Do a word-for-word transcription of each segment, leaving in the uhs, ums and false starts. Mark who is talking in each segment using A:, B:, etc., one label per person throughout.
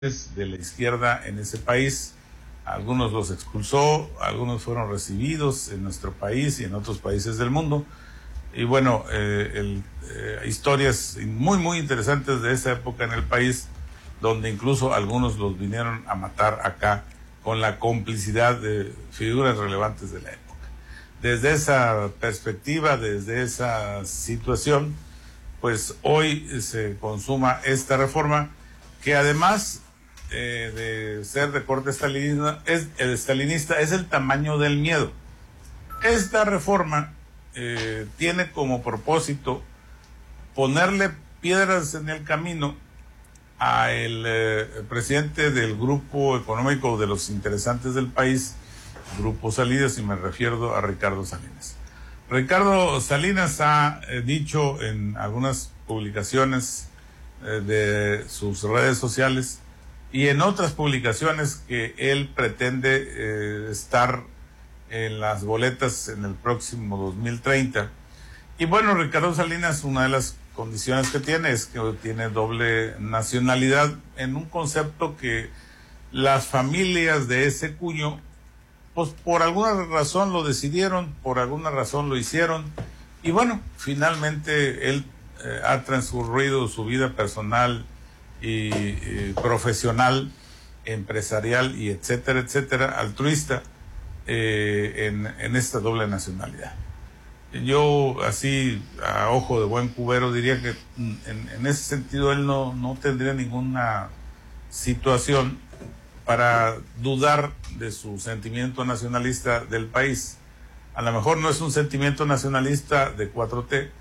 A: de la izquierda en ese país. Algunos los expulsó, algunos fueron recibidos en nuestro país y en otros países del mundo. Y bueno, eh, el, eh, historias muy, muy interesantes de esa época en el país, donde incluso algunos los vinieron a matar acá con la complicidad de figuras relevantes de la época. Desde esa perspectiva, desde esa situación, pues hoy se consuma esta reforma que además eh, de ser de corte estalinista es, el estalinista, es el tamaño del miedo. Esta reforma eh, tiene como propósito ponerle piedras en el camino a el, eh, el presidente del grupo económico de los interesantes del país, Grupo Salinas, y me refiero a Ricardo Salinas. Ricardo Salinas ha eh, dicho en algunas publicaciones eh, de sus redes sociales y en otras publicaciones que él pretende eh, estar en las boletas en el próximo dos mil treinta. Y bueno, Ricardo Salinas, una de las condiciones que tiene es que tiene doble nacionalidad, en un concepto que las familias de ese cuño, pues por alguna razón lo decidieron, por alguna razón lo hicieron, y bueno, finalmente él eh, ha transcurrido su vida personal y, y profesional, empresarial y etcétera, etcétera, altruista, eh, en, en esta doble nacionalidad. Yo, así, a ojo de buen cubero, diría que en, en ese sentido él no, no tendría ninguna situación para dudar de su sentimiento nacionalista del país. A lo mejor no es un sentimiento nacionalista de cuatro T,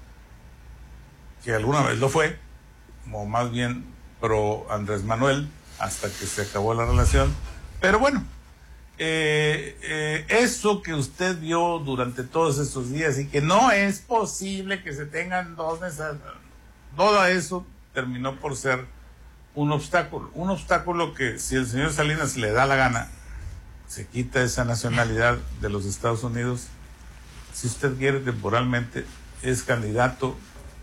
A: que alguna vez lo fue, o más bien pro Andrés Manuel, hasta que se acabó la relación. Pero bueno, eh, eh, eso que usted vio durante todos estos días y que no es posible que se tengan dos mesas, todo eso terminó por ser un obstáculo, un obstáculo que si el señor Salinas le da la gana, se quita esa nacionalidad de los Estados Unidos, si usted quiere temporalmente, es candidato,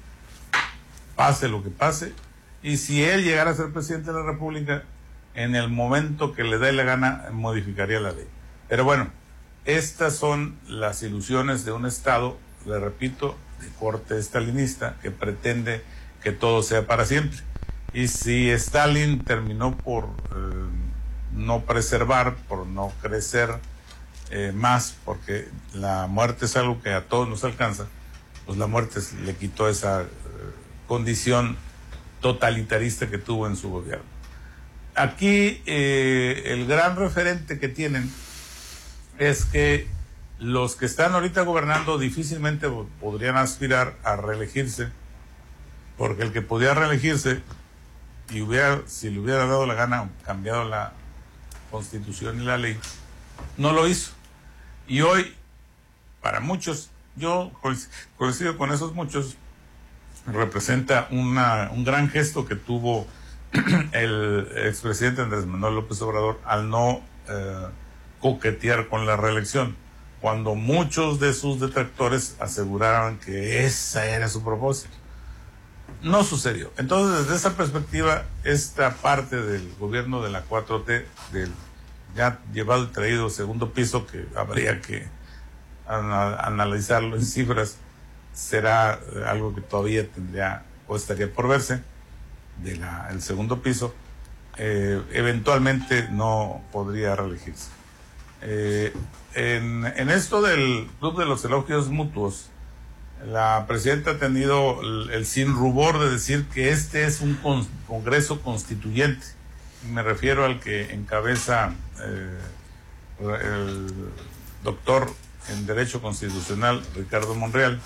A: pase lo que pase, y si él llegara a ser presidente de la República, en el momento que le dé la gana, modificaría la ley. Pero bueno, estas son las ilusiones de un Estado, le repito, de corte estalinista, que pretende que todo sea para siempre. Y si Stalin terminó por eh, no preservar, por no crecer eh, más, porque la muerte es algo que a todos nos alcanza, pues la muerte le quitó esa eh, condición totalitarista que tuvo en su gobierno. Aquí eh, el gran referente que tienen es que los que están ahorita gobernando difícilmente podrían aspirar a reelegirse, porque el que podía reelegirse y hubiera, si le hubiera dado la gana, cambiado la constitución y la ley, no lo hizo. Y hoy, para muchos, yo coincido con esos muchos, representa una, un gran gesto que tuvo el expresidente Andrés Manuel López Obrador al no eh, coquetear con la reelección, cuando muchos de sus detractores aseguraban que ese era su propósito. No sucedió. Entonces, desde esa perspectiva, esta parte del gobierno de la cuatro T, del ya llevado y traído segundo piso, que habría que ana- analizarlo en cifras, será algo que todavía tendría o estaría por verse, de la, el segundo piso, eh, eventualmente no podría reelegirse. Eh, en, en esto del Club de los Elogios Mutuos, la presidenta ha tenido el, el sin rubor de decir que este es un con, congreso constituyente. Me refiero al que encabeza eh, el doctor en Derecho Constitucional, Ricardo Monreal,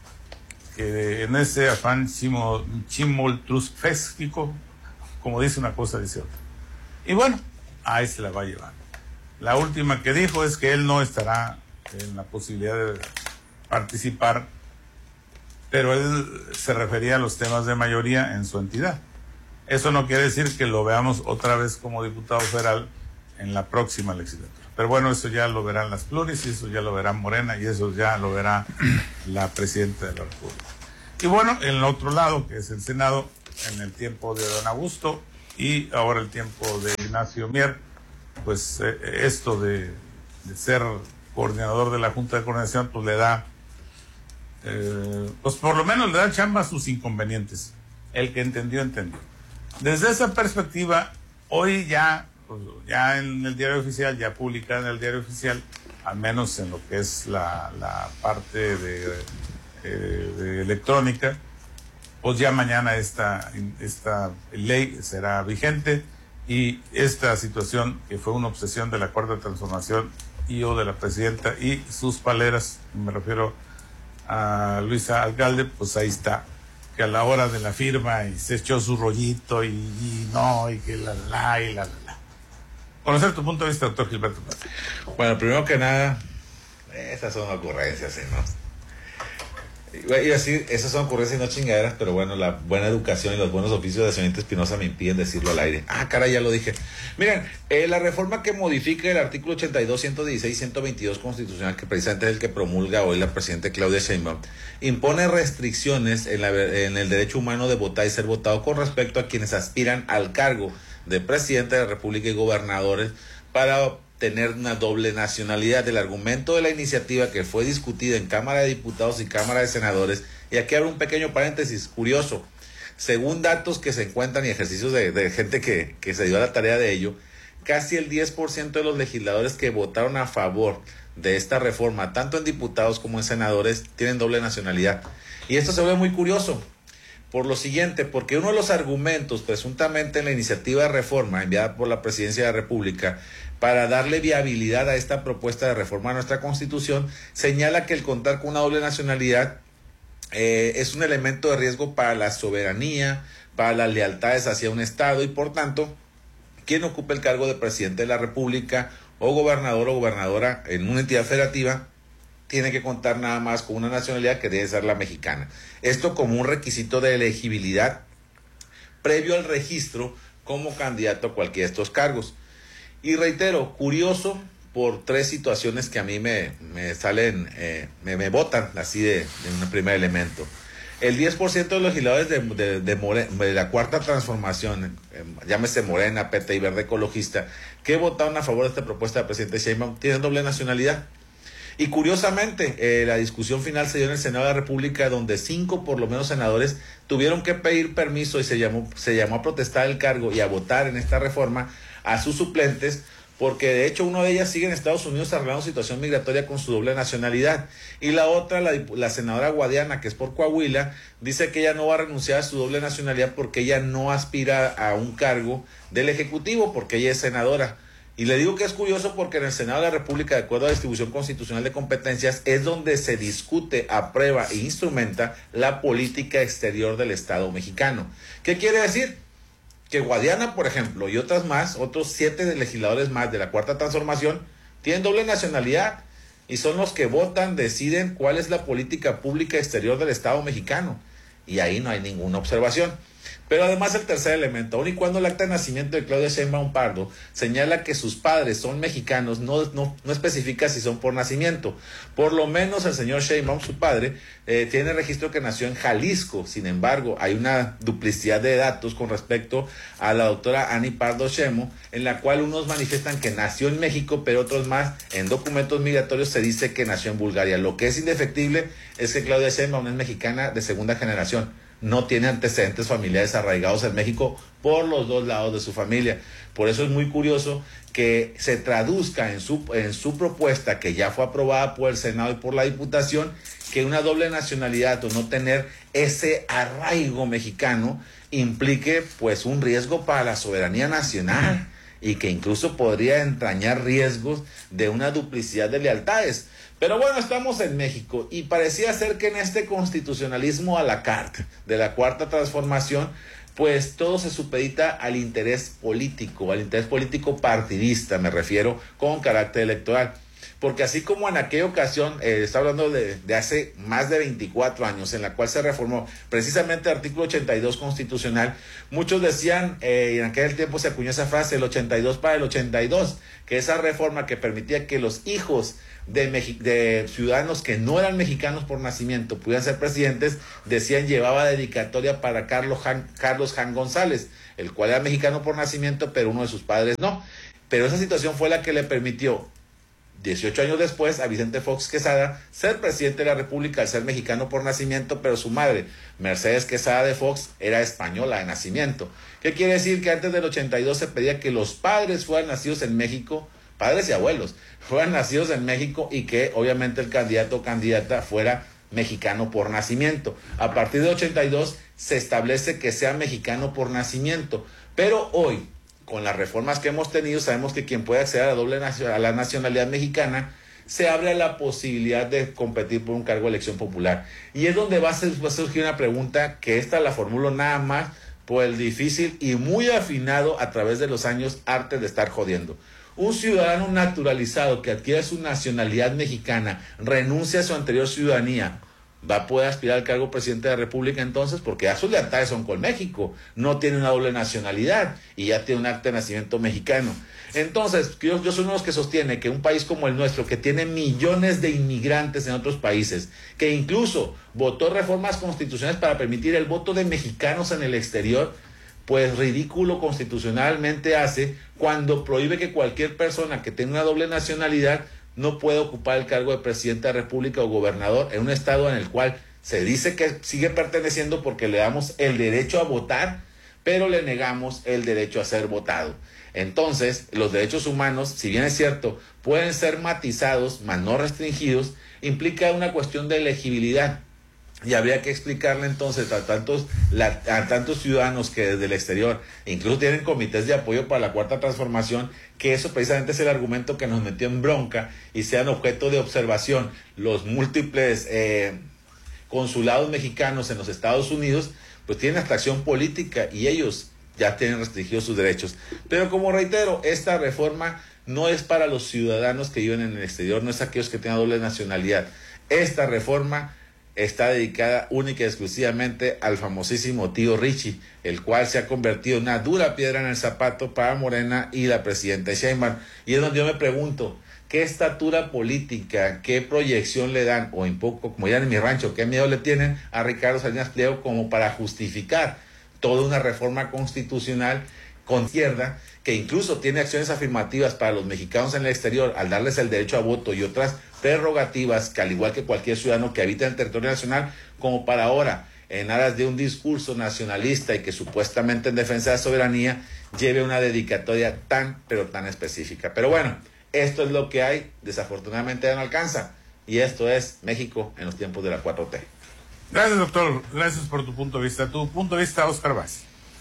A: que en ese afán chimoltrusféstico, como dice una cosa, dice otra. Y bueno, ahí se la va a llevar. La última que dijo es que él no estará en la posibilidad de participar, pero él se refería a los temas de mayoría en su entidad. Eso no quiere decir que lo veamos otra vez como diputado federal en la próxima legislatura. Pero bueno, eso ya lo verán las pluris, y eso ya lo verá Morena, y eso ya lo verá la presidenta de la República. Y bueno, en el otro lado, que es el Senado, en el tiempo de don Augusto, y ahora el tiempo de Ignacio Mier, pues eh, esto de, de ser coordinador de la Junta de Coordinación, pues le da, eh, pues por lo menos le da chamba a sus inconvenientes. El que entendió, entendió. Desde esa perspectiva, hoy ya, pues, ya en el diario oficial, ya publicada en el diario oficial, al menos en lo que es la, la parte de, eh, de electrónica, pues ya mañana esta, esta ley será vigente y esta situación que fue una obsesión de la Cuarta Transformación y o de la presidenta y sus paleras, me refiero a Luisa Alcalde, pues ahí está, que a la hora de la firma y se echó su rollito y, y no, y que la la y la la la. Conocer tu punto de vista, doctor Gilberto Plata.
B: Bueno, primero que nada, esas son ocurrencias, ¿no? Iba a decir, esas son ocurrencias y no chingaderas, pero bueno, la buena educación y los buenos oficios de señorita Espinosa me impiden decirlo al aire. Ah, caray, ya lo dije. Miren, eh, la reforma que modifica el artículo ochenta y dos, ciento dieciséis y ciento veintidós constitucional, que precisamente es el que promulga hoy la presidenta Claudia Sheinbaum, impone restricciones en, la, en el derecho humano de votar y ser votado con respecto a quienes aspiran al cargo de presidente de la República y gobernadores para tener una doble nacionalidad. El argumento de la iniciativa, que fue discutida en Cámara de Diputados y Cámara de Senadores, y aquí abro un pequeño paréntesis curioso, según datos que se encuentran y ejercicios de, de gente que, que se dio a la tarea de ello, casi el diez por ciento de los legisladores que votaron a favor de esta reforma, tanto en diputados como en senadores, tienen doble nacionalidad. Y esto se ve muy curioso, por lo siguiente, porque uno de los argumentos presuntamente en la iniciativa de reforma enviada por la Presidencia de la República para darle viabilidad a esta propuesta de reforma a nuestra Constitución señala que el contar con una doble nacionalidad eh, es un elemento de riesgo para la soberanía, para las lealtades hacia un Estado y por tanto, quien ocupe el cargo de presidente de la República o gobernador o gobernadora en una entidad federativa tiene que contar nada más con una nacionalidad que debe ser la mexicana. Esto como un requisito de elegibilidad previo al registro como candidato a cualquiera de estos cargos. Y reitero, curioso por tres situaciones que a mí me, me salen, eh, me, me botan así de, de un primer elemento. El diez por ciento de los legisladores de, de, de, More, de la Cuarta Transformación, eh, llámese Morena, P T y Verde Ecologista, que votaron a favor de esta propuesta del presidente Sheinbaum, tienen doble nacionalidad. Y curiosamente, eh, la discusión final se dio en el Senado de la República, donde cinco, por lo menos, senadores tuvieron que pedir permiso y se llamó, se llamó a protestar el cargo y a votar en esta reforma a sus suplentes, porque de hecho uno de ellas sigue en Estados Unidos arreglando situación migratoria con su doble nacionalidad. Y la otra, la, la senadora Guadiana, que es por Coahuila, dice que ella no va a renunciar a su doble nacionalidad porque ella no aspira a un cargo del Ejecutivo, porque ella es senadora. Y le digo que es curioso porque en el Senado de la República, de acuerdo a la distribución constitucional de competencias, es donde se discute, aprueba e instrumenta la política exterior del Estado mexicano. ¿Qué quiere decir? Que Guadiana, por ejemplo, y otras más, otros siete legisladores más de la Cuarta Transformación, tienen doble nacionalidad y son los que votan, deciden cuál es la política pública exterior del Estado mexicano. Y ahí no hay ninguna observación. Pero además el tercer elemento, aun y cuando el acta de nacimiento de Claudia Sheinbaum Pardo señala que sus padres son mexicanos, no, no, no especifica si son por nacimiento. Por lo menos el señor Sheinbaum, su padre, eh, tiene registro que nació en Jalisco. Sin embargo, hay una duplicidad de datos con respecto a la doctora Ani Pardo Shemo, en la cual unos manifiestan que nació en México, pero otros más, en documentos migratorios se dice que nació en Bulgaria. Lo que es indefectible es que Claudia Sheinbaum es mexicana de segunda generación. No tiene antecedentes familiares arraigados en México por los dos lados de su familia. Por eso es muy curioso que se traduzca en su, en su propuesta, que ya fue aprobada por el Senado y por la Diputación, que una doble nacionalidad o no tener ese arraigo mexicano implique pues un riesgo para la soberanía nacional y que incluso podría entrañar riesgos de una duplicidad de lealtades. Pero bueno, estamos en México y parecía ser que en este constitucionalismo a la carte de la Cuarta Transformación, pues todo se supedita al interés político, al interés político partidista, me refiero, con carácter electoral. porque así como en aquella ocasión, eh, está hablando de, de hace más de veinticuatro años, en la cual se reformó precisamente el artículo ochenta y dos constitucional, muchos decían, eh, y en aquel tiempo se acuñó esa frase, el ochenta y dos para el ochenta y dos, que esa reforma que permitía que los hijos de, Mex- de ciudadanos que no eran mexicanos por nacimiento pudieran ser presidentes, decían llevaba dedicatoria para Carlos Han, Carlos Han González, el cual era mexicano por nacimiento, pero uno de sus padres no. Pero esa situación fue la que le permitió dieciocho años después a Vicente Fox Quesada ser presidente de la República al ser mexicano por nacimiento, pero su madre, Mercedes Quesada de Fox, era española de nacimiento. ¿Qué quiere decir? Que antes del ochenta y dos se pedía que los padres fueran nacidos en México, padres y abuelos, fueran nacidos en México y que obviamente el candidato o candidata fuera mexicano por nacimiento. A partir de ochenta y dos se establece que sea mexicano por nacimiento, pero hoy, con las reformas que hemos tenido, sabemos que quien puede acceder a la doble nacional, a la nacionalidad mexicana, se abre la posibilidad de competir por un cargo de elección popular. Y es donde va a, ser, va a surgir una pregunta, que esta la formulo nada más por el difícil y muy afinado a través de los años arte de estar jodiendo. Un ciudadano naturalizado que adquiere su nacionalidad mexicana, renuncia a su anterior ciudadanía, ¿va a poder aspirar al cargo presidente de la República entonces? Porque ya sus lealtades son con México, no tiene una doble nacionalidad y ya tiene un acta de nacimiento mexicano. Entonces, yo, yo soy uno de los que sostiene que un país como el nuestro, que tiene millones de inmigrantes en otros países, que incluso votó reformas constitucionales para permitir el voto de mexicanos en el exterior, pues ridículo constitucionalmente hace cuando prohíbe que cualquier persona que tenga una doble nacionalidad no puede ocupar el cargo de presidente de la República o gobernador en un estado en el cual se dice que sigue perteneciendo porque le damos el derecho a votar, pero le negamos el derecho a ser votado. Entonces, los derechos humanos, si bien es cierto, pueden ser matizados, mas no restringidos, implica una cuestión de elegibilidad. Y habría que explicarle entonces a tantos, la, a tantos ciudadanos que desde el exterior incluso tienen comités de apoyo para la cuarta transformación, que eso precisamente es el argumento que nos metió en bronca y sean objeto de observación los múltiples eh, consulados mexicanos en los Estados Unidos, pues tienen atracción política y ellos ya tienen restringidos sus derechos. Pero como reitero, esta reforma no es para los ciudadanos que viven en el exterior, no es aquellos que tengan doble nacionalidad. Esta reforma está dedicada única y exclusivamente al famosísimo tío Richie, el cual se ha convertido en una dura piedra en el zapato para Morena y la presidenta Sheinbaum. Y es donde yo me pregunto, ¿qué estatura política, qué proyección le dan, o un poco, como ya en mi rancho, qué miedo le tienen a Ricardo Salinas Pliego como para justificar toda una reforma constitucional con izquierda, que incluso tiene acciones afirmativas para los mexicanos en el exterior al darles el derecho a voto y otras prerrogativas que al igual que cualquier ciudadano que habita en el territorio nacional, como para ahora, en aras de un discurso nacionalista y que supuestamente en defensa de la soberanía, lleve una dedicatoria tan, pero tan específica. Pero bueno, esto es lo que hay, desafortunadamente ya no alcanza, y esto es México en los tiempos de la cuatro T.
A: Gracias, doctor, gracias por tu punto de vista. Tu punto de vista, Óscar Vaz.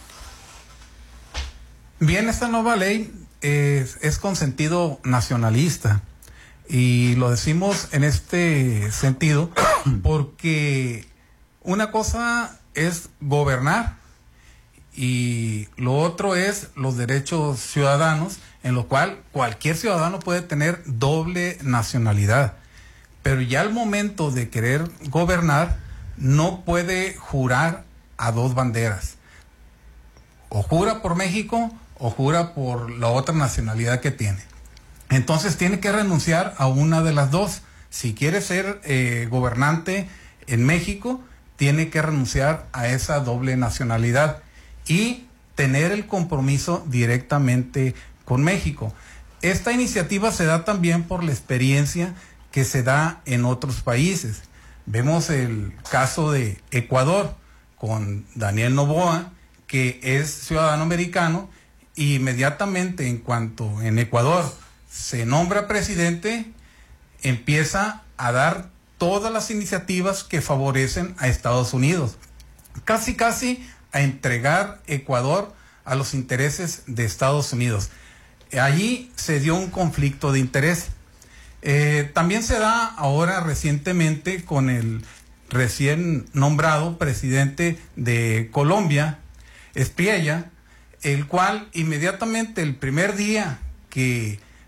C: Bien, esta nueva ley es, es con sentido nacionalista y lo decimos en este sentido porque una cosa es gobernar y lo otro es los derechos ciudadanos, en lo cual cualquier ciudadano puede tener doble nacionalidad, pero ya al momento de querer gobernar no puede jurar a dos banderas, o jura por México o jura por la otra nacionalidad que tiene. Entonces tiene que renunciar a una de las dos. Si quiere ser eh, gobernante en México, tiene que renunciar a esa doble nacionalidad y tener el compromiso directamente con México. Esta iniciativa se da también por la experiencia que se da en otros países. Vemos el caso de Ecuador con Daniel Noboa, que es ciudadano americano, y inmediatamente en cuanto en Ecuador se nombra presidente, empieza a dar todas las iniciativas que favorecen a Estados Unidos, casi casi a entregar Ecuador a los intereses de Estados Unidos. Allí se dio un conflicto de interés. Eh, también se da ahora recientemente con el recién nombrado presidente de Colombia, Espriella, el cual inmediatamente el primer día que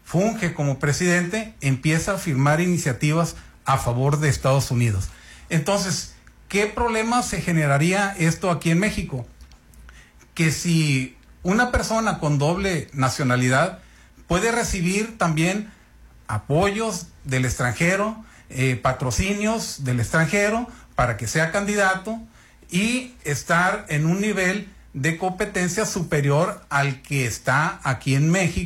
C: funge como presidente, empieza a firmar iniciativas a favor de Estados Unidos. Entonces, ¿qué problema se generaría esto aquí en México? Que si una persona con doble nacionalidad puede recibir también apoyos del extranjero, eh, patrocinios del extranjero para que sea candidato y estar en un nivel de competencia superior al que está aquí en México.